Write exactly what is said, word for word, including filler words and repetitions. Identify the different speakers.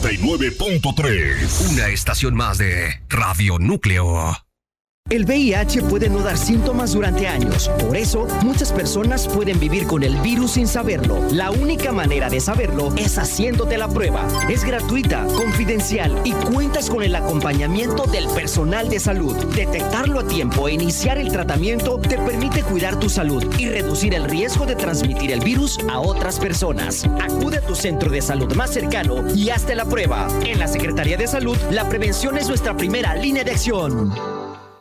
Speaker 1: noventa y nueve punto tres.
Speaker 2: Una estación más de Radio Núcleo.
Speaker 3: El V I H puede no dar síntomas durante años. Por eso, muchas personas pueden vivir con el virus sin saberlo. La única manera de saberlo es haciéndote la prueba. Es gratuita, confidencial y cuentas con el acompañamiento del personal de salud. Detectarlo a tiempo e iniciar el tratamiento te permite cuidar tu salud y reducir el riesgo de transmitir el virus a otras personas. Acude a tu centro de salud más cercano y hazte la prueba. En la Secretaría de Salud, la prevención es nuestra primera línea de acción.